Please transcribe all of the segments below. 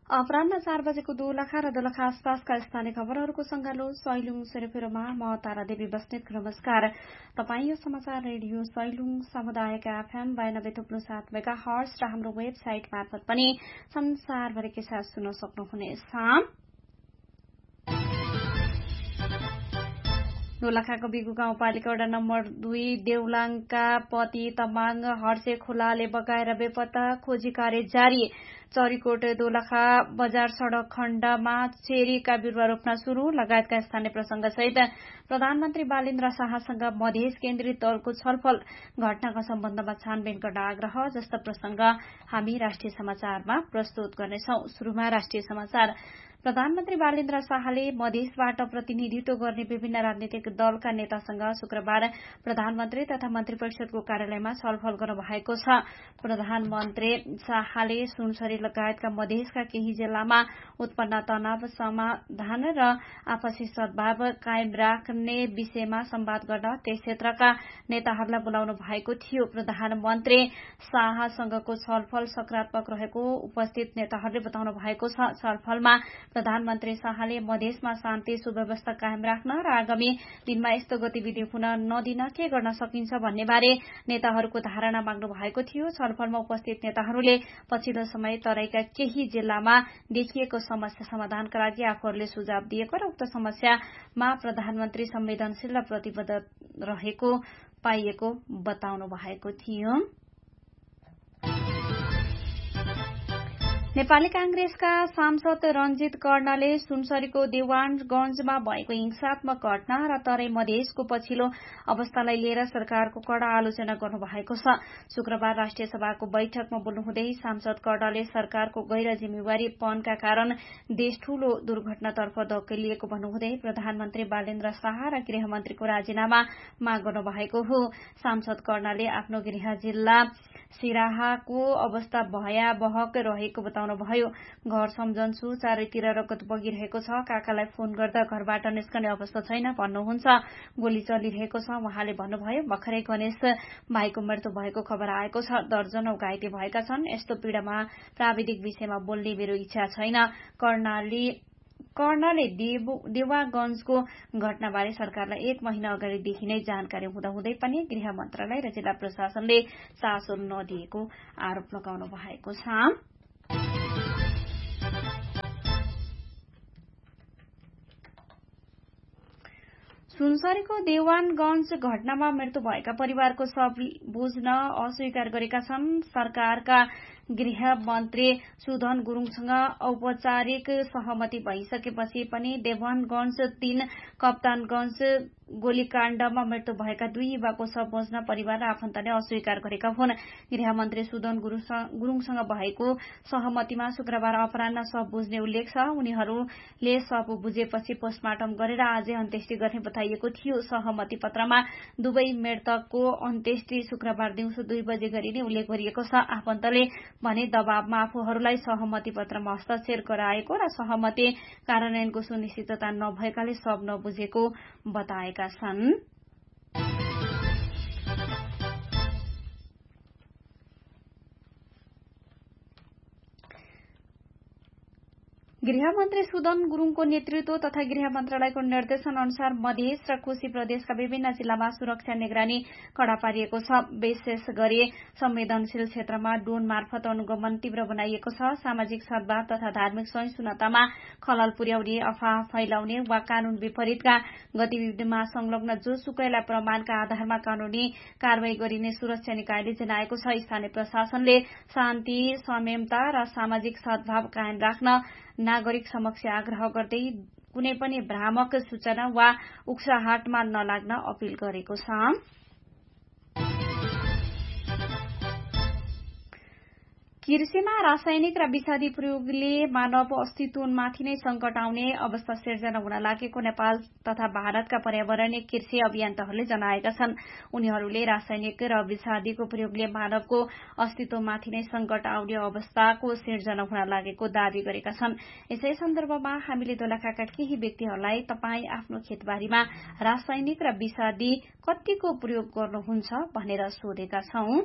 अपराह्न 4 बजेको दोलखा र दोलखा आसपासका स्थानीय खबरहरूको संगालो सैलुङ सेरोफेरोमा म तारादेवी बस्नेत। नमस्कार। तपाईँ यो समाचार रेडियो सैलुङ सामुदायिक एफएम 92.7 मेगाहर्ज र हाम्रो वेबसाइट मार्फत पनि संसारभरिकै साथ सुन्न सक्नुहुनेछ। दोलखाको बिगु गाउँपालिका वडा नम्बर 2 देउलाङका पति तमाङ हर्से खोलाले बगाएर बेपत्ता, खोजी कार्य जारी। चरीकोट दोलखा बजार सड़क खण्डमा चेरीका बिरुवा रोप्न शुरू लगायतका स्थानीय प्रसंगसहित प्रधानमन्त्री बालेन्द्र शाहसँग मधेस केन्द्रित दलको छलफल, घटनाका सम्बन्धमा छानबिन गर्न आग्रह जस्ता प्रसंग हामी राष्ट्रिय समाचारमा प्रस्तुत गर्नेछौं। शुरूमा राष्ट्रिय समाचार। प्रधानमन्त्री बालेन्द्र शाहले मधेसबाट प्रतिनिधित्व गर्ने विभिन्न राजनीतिक दलका नेतासँग शुक्रबार प्रधानमन्त्री तथा मन्त्री परिषदको कार्यालयमा छलफल गर्नु भएको छ। प्रधानमन्त्री शाहले सुनसरी लगायतका मधेसका केही जिल्लामा उत्पन्न तनाव समाधान र आपसी सद्भाव कायम राख्ने विषयमा संवाद गर्न त्यस क्षेत्रका नेताहरूलाई बोलाउनु भएको थियो। प्रधानमन्त्री शाहसँगको छलफल सकारात्मक रहेको उपस्थित नेताहरूले बताउनु भएको छ। छलफलमा प्रधानमन्त्री शाहले मधेसमा शान्ति सुव्यवस्था कायम राख्न र आगामी दिनमा यस्तो गतिविधि हुन नदिन के गर्न सकिन्छ भन्ने बारे नेताहरूको धारणा माग्नु भएको थियो। छलफलमा उपस्थित नेताहरूले पछिल्लो समय तराईका केही जिल्लामा देखिएको समस्या समाधानका लागि आफूहरूले सुझाव दिएको र उक्त समस्यामा प्रधानमन्त्री संवेदनशील र प्रतिबद्ध रहेको पाइएको बताउनु भएको थियो। नेपाली कांग्रेसका सांसद रञ्जित कर्णले सुनसरीको देवानगंजमा भएको हिंसात्मक घटना र तराई मधेसको पछिल्लो अवस्थालाई लिएर सरकारको कड़ा आलोचना गर्नु भएको छ। शुक्रबार राष्ट्रिय सभाको बैठकमा बोल्नुहुँदै सांसद कर्णले सरकारको गैर जिम्मेवारीपनका कारण देश ठूलो दुर्घटनातर्फ धकेलिएको भन्नुहुँदै प्रधानमन्त्री बालेन्द्र शाह र गृहमन्त्रीको राजीनामा माग गर्नु भएको हो। सांसद कर्णले आफ्नो गृह जिल्ला सिराहाको अवस्था भयावह रहेको बताउनुभयो। घर सम्झन्छु, चारैतिर रगत बगिरहेको छ, काकालाई फोन गर्दा घरबाट निस्कने अवस्था छैन भन्नुहुन्छ, गोली चलिरहेको छ उहाँले भन्नुभयो। भर्खरै गणेश भाइको मृत्यु भएको खबर आएको छ, दर्जनौं घाइते भएका छन्। यस्तो पीड़ामा प्राविधिक विषयमा बोल्ने मेरो इच्छा छैन। कर्णले देवागंजको घटनाबारे सरकारलाई 1 महिना अगाडिदेखि नै जानकारी हुँदाहुँदै पनि गृह मन्त्रालय र जिल्ला प्रशासनले चासो नदिएको आरोप लगाउनु भएको छ। सुनसरीको देवानगंज घटनामा मृत्यु भएका परिवारको शव बुझ्न अस्वीकार गरेका छन्। सरकारका गृह मन्त्री सुधन गुरूङसँग औपचारिक सहमति भइसकेपछि पनि देवानगंज 3 कप्तानगंज गोलीकाण्डमा मृत्यु भएका 2 युवाको शव बुझ्न परिवार र आफन्तले अस्वीकार गरेका हुन्। गृहमन्त्री सुधन गुरूङसँग भएको सहमतिमा शुक्रबार अपराह्न शव बुझ्ने उल्लेख छ। उनीहरूले शव बुझेपछि पोस्टमार्टम गरेर आजै अन्त्येष्टि गर्ने बताइएको थियो। सहमति पत्रमा दुवै मृतकको अन्त्येष्टि शुक्रबार दिउँसो 2 बजे गरिने उल्लेख गरिएको छ। आफन्तले भने दबावमा आफूहरूलाई सहमति पत्रमा हस्ताक्षर गराएको र सहमति कार्यान्वयनको सुनिश्चितता नभएकाले शव नबुझेको बताएका छन्। गृहमन्त्री सुधन गुरूङको नेतृत्व तथा गृह मन्त्रालयको निर्देशन अनुसार मधेस र कोशी प्रदेशका विभिन्न जिल्लामा सुरक्षा निगरानी कड़ा पारिएको छ। विशेष गरी संवेदनशील क्षेत्रमा ड्रोन मार्फत अनुगमन तीव्र बनाइएको छ। सामाजिक सद्भाव तथा धार्मिक सहिष्णुतामा खलल पुर्याउने, अफवाह फैलाउने वा कानून विपरीतका गतिविधिमा संलग्न जोसुकैलाई प्रमाणका आधारमा कानूनी कारवाही गरिने सुरक्षा निकायले जनाएको छ। स्थानीय प्रशासनले शान्ति, संयमता र सामाजिक सद्भाव कायम राख्न नागरिक समक्ष आग्रह गर्दै कुनै पनि भ्रामक सूचना वा उक्साहाटमा नलाग्न अपील गरेको छ। कृषिमा रासायनिक र विषादी प्रयोगले मानव अस्तित्वमाथि नै संकट आउने अवस्था सिर्जना हुन लागेको नेपाल तथा भारतका पर्यावरणीय कृषि अभियन्ताहरूले जनाएका छन्। उनीहरूले रासायनिक र विषादीको प्रयोगले मानवको अस्तित्वमाथि नै संकट आउने अवस्थाको सिर्जना हुन लागेको दावी गरेका छन्। यसै सन्दर्भमा हामीले दोलखाका केही व्यक्तिहरूलाई तपाई आफ्नो खेतबारीमा रासायनिक र विषादी कतिको प्रयोग गर्नुहुन्छ भनेर सोधेका छौं।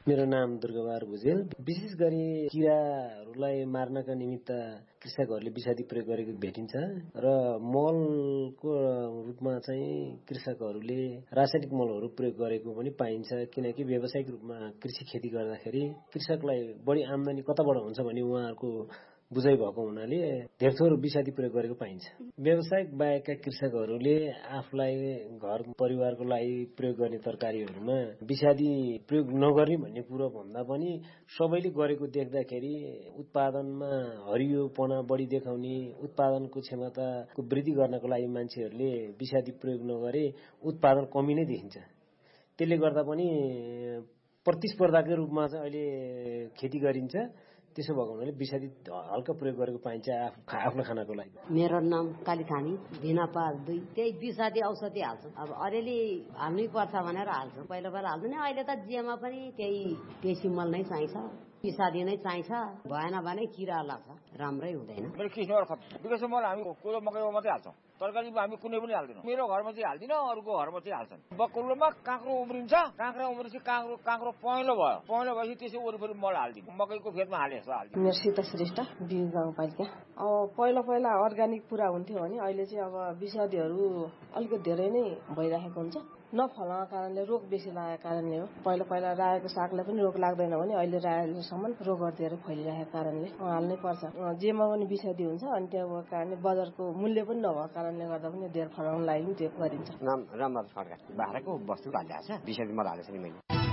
मेरो नाम दुर्गाबहादुर भुजेल। विशेष गरी किराहरूलाई मार्नका निमित्त कृषकहरूले विषादी प्रयोग गरेको भेटिन्छ र मलको रूपमा चाहिँ कृषकहरूले रासायनिक मलहरू प्रयोग गरेको पनि पाइन्छ। किनकि व्यावसायिक रूपमा कृषि खेती गर्दाखेरि कृषकलाई बढी आम्दानी कताबाट हुन्छ भन्ने उहाँहरूको बुझाइ भएको हुनाले धेरथोर विषादी प्रयोग गरेको पाइन्छ। व्यावसायिक बाहेकका कृषकहरूले आफूलाई घर परिवारको लागि प्रयोग गर्ने तरकारीहरूमा विषादी प्रयोग नगर्ने भन्ने कुरो भन्दा पनि सबैले गरेको देख्दाखेरि उत्पादनमा हरियोपना बढी देखाउने, उत्पादनको क्षमताको वृद्धि गर्नको लागि मान्छेहरूले विषादी प्रयोग नगरे उत्पादन कमी नै देखिन्छ। त्यसले गर्दा पनि प्रतिस्पर्धाकै रूपमा चाहिँ अहिले खेती गरिन्छ। त्यसो भएको हुनाले विषादी हल्का प्रयोग गरेको पाइन्छ आफ्नो खानाको लागि। मेरो नाम काली थामी, भिनापा 2। त्यही विषादी औषधि हाल्छ। अब अलिअलि हाल्नै पर्छ भनेर हाल्छ। पहिला हाल्दैन। अहिले त जिएमा पनि त्यही देशी मल नै चाहिन्छ, विषादी नै चाहिन्छ। भएन भने किरा लाग्छ, राम्रै हुँदैन। मेरो किसिमको खत विकास मल हामी कोदो मकैमा मात्रै हाल्छौँ। तरकारीमा हामी कुनै पनि हाल्दैनौँ। मेरो घरमा चाहिँ हाल्दिनँ, अरूको घरमा चाहिँ हाल्छन्। बकुल्लोमा काँक्रो उम्रिन्छ, काँक्रा उम्रेपछि काँक्रो पहेँलो भयो, पहेँलो भएपछि त्यसै वरिपरि मल हालिदिनु। मकैको खेतमा हाले जस्तो हालिदिनु। मेरो सीता श्रेष्ठ, बिउ गाउँपालिका। अब पहिला अर्ग्यानिक पुरा हुन्थ्यो भने अहिले चाहिँ अब विषादीहरू अलिकति धेरै नै भइरहेको हुन्छ। नफलाएको कारणले, रोग बेसी लागेको कारणले हो। पहिला रायोको सागलाई पनि रोग लाग्दैन भने अहिले रायोसम्म रोगहरू धेरै फैलिरहेको कारणले हाल्नै पर्छ। जेमा पनि विषादी हुन्छ अनि त्यो कारणले बजारको मूल्य पनि नभएको कारणले गर्दा पनि धेर फलाउनको लागि पनि त्यो गरिन्छ। नाम रामबहादुर खड्का, बाख्राको वस्तु हालिरहेको छ, विषादी मल हालेको छ नि मैले।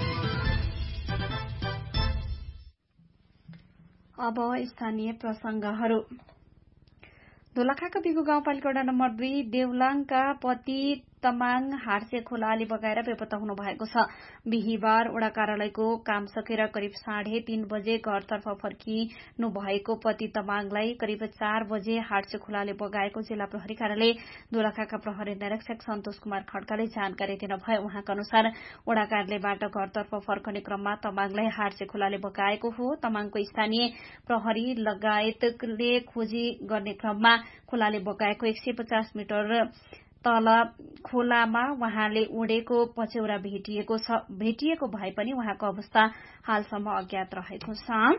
अब स्थानीय प्रसंगहरू। दोलखाका बिगु गाउँपालिका वडा नम्बर 2 देउलाङका पति तमाङ हार्से खोलाले बगाएर बेपत्ता हुनु भएको छ। बिहीबार वडा कार्यालयको काम सकेर करिब 3:30 बजे घरतर्फ फर्किनु भएको पति तमाङलाई करिब 4 बजे हार्से खोलाले बगाएको जिल्ला प्रहरी कार्यालय दोलखाका प्रहरी निरीक्षक सन्तोष कुमार खड्काले जानकारी दिनुभयो। उहाँका अनुसार वडा कार्यालयबाट घरतर्फ फर्कने क्रममा तमाङलाई हार्से खोलाले बगाएको हो। तमाङको स्थानीय प्रहरी लगायतले खोजी गर्ने क्रममा खोलाले बगाएको 150 मिटर तल खोलामा उहाँले उडेको पचौरा भेटिएको भए पनि उहाँको अवस्था हालसम्म अज्ञात रहेको छ।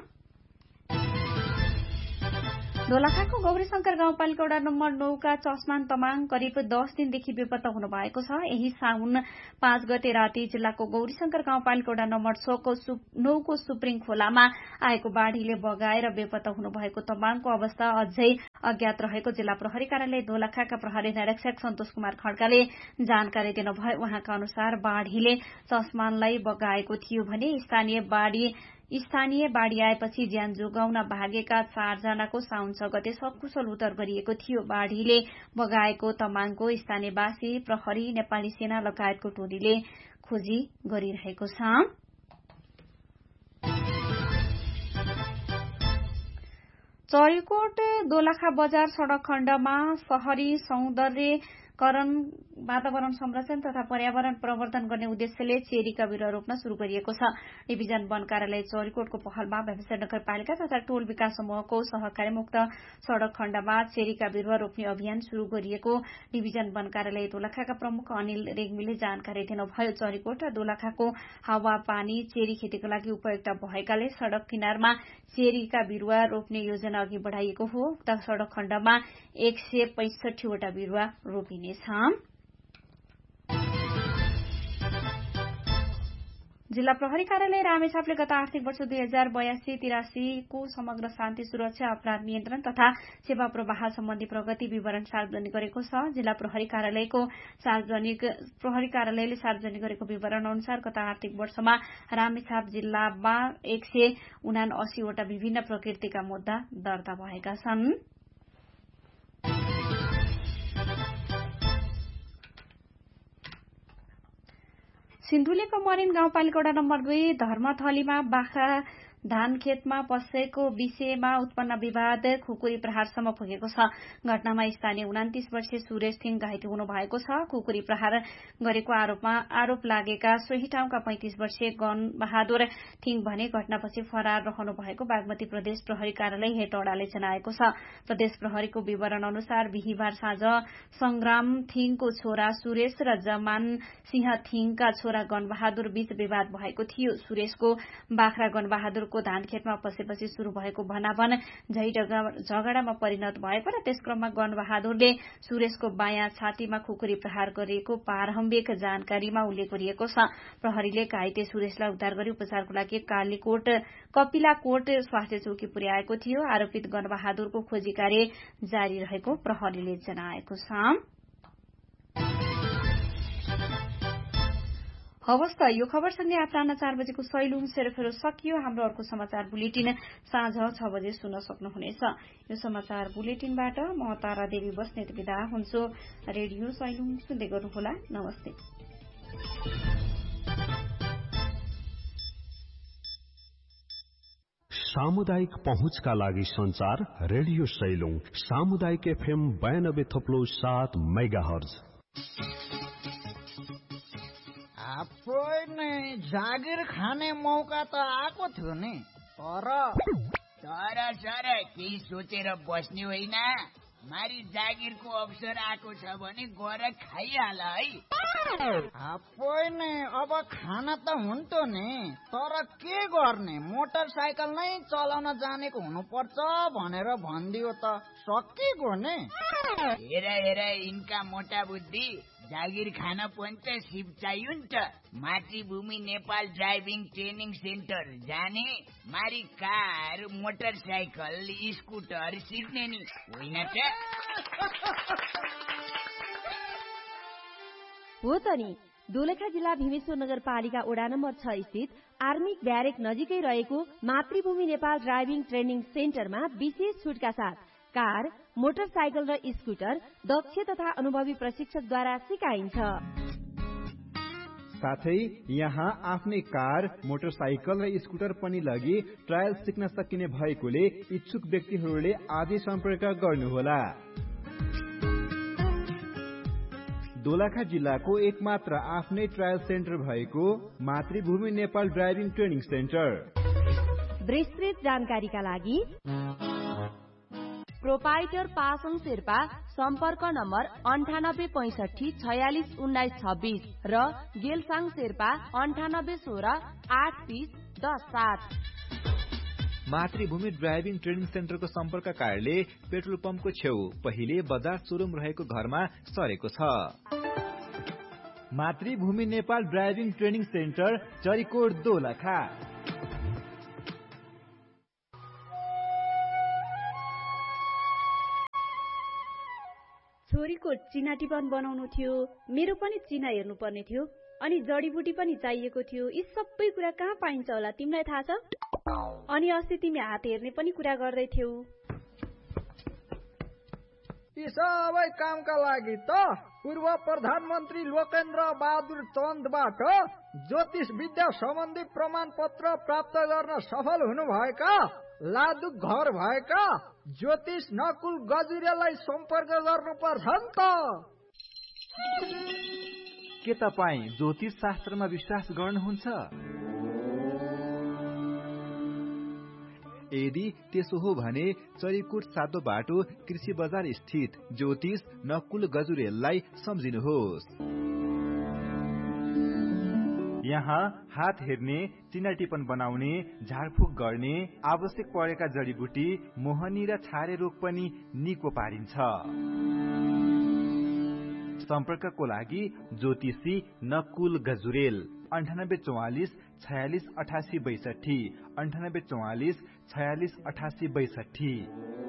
दोलखाको गौरीशंकर गाउँपालिका वडा नम्बर 9 का चस्मान तमाङ करिब 10 दिनदेखि बेपत्ता हुनु भएको छ। यही साउन 5 गते राति जिल्लाको गौरीशंकर गाउँपालिका वडा नम्बर 9 को सुप्रिङ खोलामा आएको बाढ़ीले बगाएर बेपत्ता हुनु भएको तमाङको अवस्था अझै अज्ञात रहेको जिल्ला प्रहरी कार्यालय दोलखाका प्रहरी निरीक्षक सन्तोष कुमार खड्काले जानकारी दिनुभयो। उहाँका अनुसार बाढ़ीले चस्मानलाई बगाएको थियो भने स्थानीय बाढ़ी आएपछि ज्यान जोगाउन भागेका 4 जनाको साउन 6 गते सकुशल उद्धार गरिएको थियो। बाढ़ीले बगाएको तमाङको स्थानीयवासी, प्रहरी, नेपाली सेना लगायतको टोलीले खोजी गरिरहेको छ। चरीकोट दोलखा बजार सड़क खण्डमा शहरी सौन्दर्यकरण, वातावरण संरक्षण तथा पर्यावरण प्रवर्धन गर्ने उद्देश्यले चेरीका बिरुवा रोप्न शुरू गरिएको छ। डिभिजन वन कार्यालय चरीकोटको पहलमा व्यवसाय नगरपालिका तथा टोल विकास समूहको सहकारी मुक्त सड़क खण्डमा चेरीका बिरुवा रोप्ने अभियान शुरू गरिएको डिभिजन वन कार्यालय दोलखाका प्रमुख अनिल रेग्मीले जानकारी दिनुभयो। चरीकोट र दोलखाको हावापानी चेरी खेतीको लागि उपयुक्त भएकाले सड़क किनारमा चेरीका बिरुवा रोप्ने योजना अघि बढ़ाइएको हो। उक्त सड़क खण्डमा 165 वटा बिरुवा रोपिनेछ। जिल्ला प्रहरी कार्यालय रामेछापले गत आर्थिक वर्ष 2082-83 को समग्र शान्ति, सुरक्षा, अपराध नियन्त्रण तथा सेवा प्रवाह सम्बन्धी प्रगति विवरण सार्वजनिक गरेको छ। जिल्ला प्रहरी कार्यालयले सार्वजनिक गरेको विवरण अनुसार गत आर्थिक वर्षमा रामेछाप जिल्लामा 179 वटा विभिन्न प्रकृतिका मुद्दा दर्ता भएका छन्। सिन्धुलीको मरिन गाउँपालिका वडा नम्बर 2 धर्मथलीमा बाख्रा धान खेतमा पसेको विषयमा उत्पन्न विवाद खुकुरी प्रहारसम्म पुगेको छ। घटनामा स्थानीय 29 वर्षीय सुरेश थिङ घाइते हुनु भएको छ। खुकुरी प्रहार गरेको आरोप लागेका सोही ठाउँका 35 वर्षीय गण बहादुर थिङ भने घटनापछि फरार रहनु भएको बागमती प्रदेश प्रहरी कार्यालय हेटौडाले जनाएको छ। प्रदेश प्रहरीको विवरण अनुसार बिहिबार साँझ संग्राम थिङको छोरा सुरेश र जमान सिंह थिङका छोरा गणबहादुर बीच विवाद भएको थियो। सुरेशको बाख्रा गणबहादुरको धान खेतमा पसेपछि शुरू भएको भनाभन झगडामा परिणत भएको र त्यस क्रममा गणबहादुरले सुरेशको बायाँ छातीमा खुकुरी प्रहार गरेको प्रारम्भिक जानकारीमा उल्लेख गरिएको छ। प्रहरीले घाइते सुरेशलाई उद्धार गरी उपचारको लागि कपिलाकोट स्वास्थ्य चौकी पुर्याएको थियो। आरोपित गणबहादुरको खोजी कार्य जारी रहेको प्रहरीले जनाएको छ। हवस् त यो खबरसँगै अपराह्न 4 बजेको सैलुङ सेरोफेरो सकियो। हाम्रो अर्को समाचार बुलेटिन साँझ 6 बजे सुन्न सक्नुहुनेछ। यो समाचार बुलेटिनबाट म तारा देवी बस्नेत बिदा हुन्छु। रेडियो सैलुङ सुन्दै गर्नुहोला। नमस्ते। सामुदायिक पहुँचका लागि संचार रेडियो सैलुङ सामुदायिक FM 92.7 मेगाहर्ज। जागिर खाने मौका त आएको थियो नि, तर केही सोचेर बस्ने होइन। मारी जागिरको अवसर आएको छ भने गएर खाइहाल है। अब खाना त हुन्थ्यो नि, तर के गर्ने, मोटरसाइकल नै चलाउन जानेको हुनुपर्छ भनेर भनिदियो त सकिगयो नि। हेर यिनका मोटा बुद्धि, जागिर खान पनि त सिप चाहियो नि त। मातृभूमि नेपाल ड्राइभिङ ट्रेनिङ सेन्टर जाने, मारी कार, मोटरसाइकल, स्कुटर सिक्ने नि होइन त। हो त नि। दोलखा जिल्ला भीमेश्वर नगरपालिका वडा नम्बर 6 स्थित आर्मी ब्यारेक नजिकै रहेको मातृभूमि नेपाल ड्राइभिङ ट्रेनिङ सेन्टरमा विशेष छुटका साथ कार, मोटरसाइकल र स्कुटर दक्ष तथा अनुभवी प्रशिक्षकद्वारा सिकाइन्छ। साथै यहाँ आफ्नै कार, मोटरसाइकल र स्कुटर पनि लगी ट्रायल सिक्न सकिने भएकोले इच्छुक व्यक्तिहरूले आजै सम्पर्क गर्नुहोला। दोलखा जिल्लाको एकमात्र आफ्नै ट्रायल सेन्टर भएको मातृभूमि नेपाल ड्राइभिङ ट्रेनिङ सेन्टर। विस्तृत जानकारीका लागि प्रोपाइटर पासङ शेर्पा सम्पर्क नम्बर 9865 46 19 26 र गेलसाङ शेर्पा 98 16 8 30 10 7। मातृभूमि ड्राइभिङ ट्रेनिङ सेन्टरको सम्पर्क कार्यालय पेट्रोल पम्पको छेउ पहिले बजाज सोरुम रहेको घरमा सरेको छ। मातृभूमि Nepal driving training centre Charikot Dolakha. छोरीको चिना टिपन बनाउनु थियो, मेरो पनि चिना हेर्नु पर्ने थियो, अनि जडीबुटी पनि चाहिएको थियो। यी सबै कुरा कहाँ पाइन्छ होला तिमीलाई थाहा छ? अनि अस्ति तिमी हात हेर्ने पनि कुरा गर्दै थियौ। यी सबै कामका लागि त पूर्व प्रधानमन्त्री लोकेन्द्र बहादुर चन्दबाट ज्योतिष विद्या सम्बन्धी प्रमाण पत्र प्राप्त गर्न सफल हुनुभएका लादु घर भएका ज्योतिष नकुल गजुरेलाई सम्पर्क गर्नुपर्छ नि त। के तपाईँ ज्योतिष शास्त्रमा विश्वास गर्नुहुन्छ? यदि त्यसो हो भने चरीकोट सातो बाटो कृषि बजार स्थित ज्योतिष नकुल गजुरेललाई सम्झिनुहोस्। यहाँ हात हेर्ने, चिना टिपन बनाउने, झाडफुक गर्ने, आवश्यक परेका जडीबुटी, मोहनी र छारे रोग पनि निको पारिन्छ। सम्पर्कको लागि ज्योतिषी नकुल गजुरेल 9844 46 88 62 9844 46 88 62।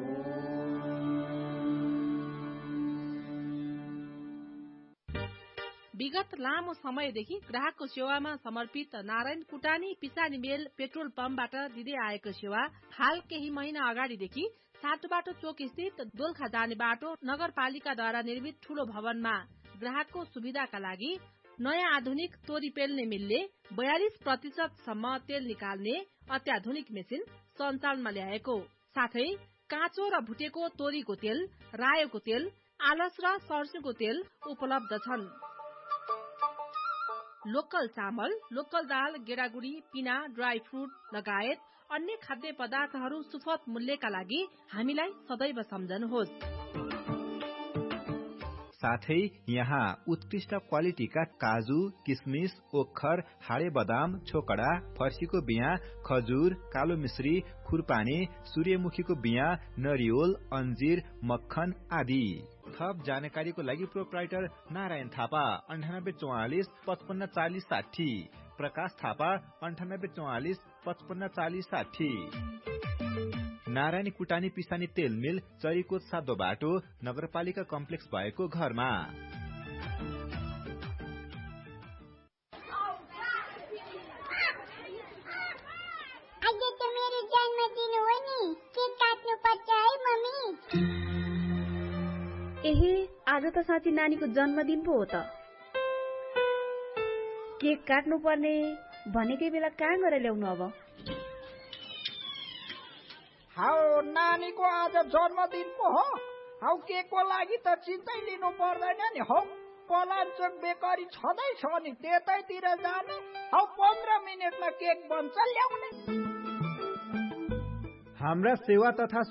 विगत लामो समयदेखि ग्राहकको सेवामा समर्पित नारायण कुटानी पिसानी मेल पेट्रोल पम्पबाट दिँदै आएको सेवा हाल केही महिना अगाडिदेखि सातो बाटो चोक स्थित दोलखा जाने बाटो नगरपालिकाद्वारा निर्मित ठूलो भवनमा ग्राहकको सुविधाका लागि नयाँ आधुनिक तोरी पेल्ने मिलले 42% सम्म तेल निकाल्ने अत्याधुनिक मेसिन सञ्चालनमा ल्याएको, साथै काँचो र भुटेको तोरीको तेल, रायोको तेल, आलस र सर्स्युको तेल उपलब्ध छन्। लोकल चामल, लोकल दाल, गेडागुडी, पिना, ड्राई फ्रुट लगायत अन्य खाद्य पदार्थहरू सुपथ मूल्यका लागि हामीलाई सदैव सम्झनुहोस्। साथै यहाँ उत्कृष्ट क्वालिटीका काजु, किसमिस, ओखर, हाडे बदाम, छोकडा, फर्सीको बिया, खजुर, कालो मिश्री, खुरपानी, सूर्यमुखीको बिया, नरिवल, अन्जीर, मक्खन आदि। थप जानकारीको लागि प्रोप्राइटर नारायण थापा 9844 55 40 60, प्रकाश थापा 9844 55 40 60। नारायणी कुटानी पिसानी तेल मिल, चरीकोट सातो बाटो, नगरपालिका कम्प्लेक्स भएको घरमा। आज त मेरो जन्मदिन हो नि, केक काट्नु पर्छ है मम्मी। एहे, आज त साँच्ची नानीको जन्मदिन पो हो त। केक काट्नु पर्ने भनेकै बेला कहाँ गएर ल्याउनु अब? हाउ नानीको आज जन्मदिन पो हो। हाउ केकको लागि त चिन्तै लिनु पर्दैन नि। हौ पलाञ्चोक बेकरी छँदैछ नि, त्यतैतिर जाने। हौ 15 मिनेटमा केक बन्छ, ल्याउने। हाम्रा सेवा तथा